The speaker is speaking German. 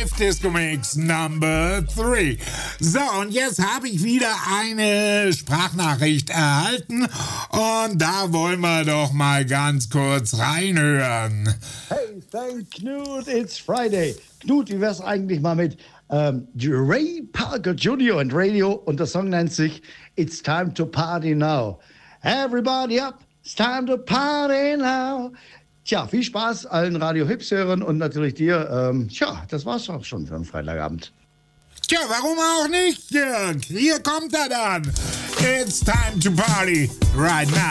Live Disco Mix Number 3. So, und jetzt habe ich wieder eine Sprachnachricht erhalten und da wollen wir doch mal ganz kurz reinhören. Hey, thank Knut, it's Friday. Knut, wie wär's eigentlich mal mit Ray Parker Jr. und Radio und der Song nennt sich It's Time to Party Now. Everybody up, it's time to party now. Tja, viel Spaß allen Radio-Hits-Hörern und natürlich dir. Das war's auch schon für einen Freitagabend. Tja, warum auch nicht, Jörg? Hier kommt er dann. It's time to party right now.